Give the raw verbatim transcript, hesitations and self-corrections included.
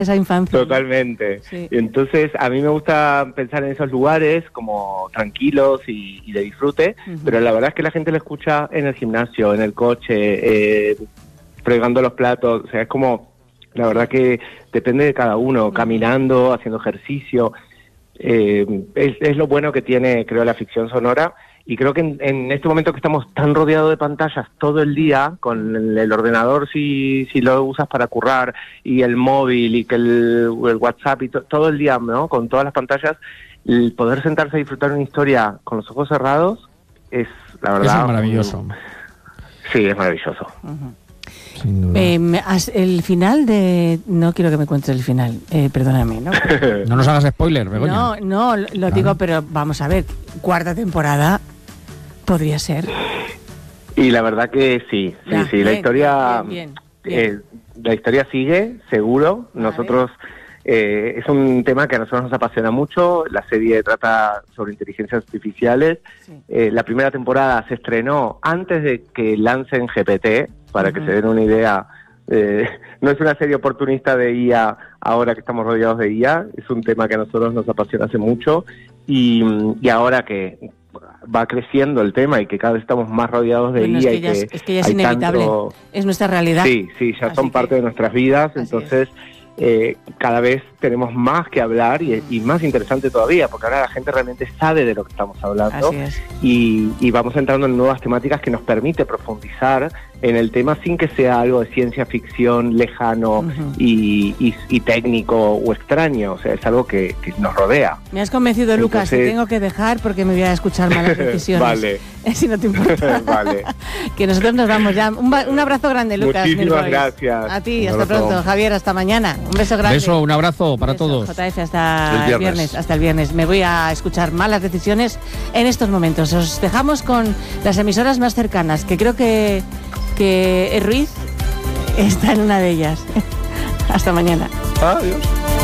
esa infancia. Totalmente. Sí. Entonces, a mí me gusta pensar en esos lugares como tranquilos y, y de disfrute, uh-huh. pero la verdad es que la gente lo escucha en el gimnasio, en el coche, eh, fregando los platos, o sea, es como, la verdad que depende de cada uno, uh-huh. caminando, haciendo ejercicio, eh, es, es lo bueno que tiene, creo, la ficción sonora. Y creo que en, en este momento que estamos tan rodeados de pantallas todo el día, con el, el ordenador si, si lo usas para currar, y el móvil, y que el, el WhatsApp, y to, todo el día, ¿no? Con todas las pantallas, el poder sentarse a disfrutar una historia con los ojos cerrados es, la verdad... Eso es maravilloso. Un, sí, es maravilloso. Uh-huh. Sin duda. Eh, el final de... No quiero que me cuentes el final, eh, perdóname, ¿no? No nos hagas spoiler, Begoña. No, no, lo claro. digo, pero vamos a ver, cuarta temporada podría ser. Y la verdad que sí, sí, ya, sí, bien, la historia... Bien, bien, bien. Eh, la historia sigue, seguro. Vale. Nosotros... Eh, es un tema que a nosotros nos apasiona mucho. La serie trata sobre inteligencias artificiales. Sí. Eh, la primera temporada se estrenó antes de que lancen G P T, para uh-huh. que se den una idea. Eh, no es una serie oportunista de I A ahora que estamos rodeados de I A, es un tema que a nosotros nos apasiona hace mucho, y, y ahora que va creciendo el tema y que cada vez estamos más rodeados de bueno, I A es que y ya que es, es que ya es inevitable, tanto... es nuestra realidad. Sí, sí, ya Así son que... parte de nuestras vidas, Así entonces... Es. Eh, cada vez tenemos más que hablar y, y más interesante todavía, porque ahora la gente realmente sabe de lo que estamos hablando y, y vamos entrando en nuevas temáticas que nos permite profundizar en el tema sin que sea algo de ciencia ficción lejano uh-huh. y, y, y técnico o extraño, o sea, es algo que, que nos rodea. Me has convencido, Lucas, Entonces... te tengo que dejar porque me voy a escuchar malas decisiones. Vale. Si no te importa. Vale. Que nosotros nos vamos ya. Un, un abrazo grande, Lucas. Muchísimas gracias. A ti, hasta pronto. Javier, hasta mañana. Un beso grande. Beso, un abrazo para beso, todos. J F, hasta el viernes. el viernes. Hasta el viernes. Me voy a escuchar malas decisiones en estos momentos. Os dejamos con las emisoras más cercanas, que creo que, que Ruiz está en una de ellas. Hasta mañana. Adiós.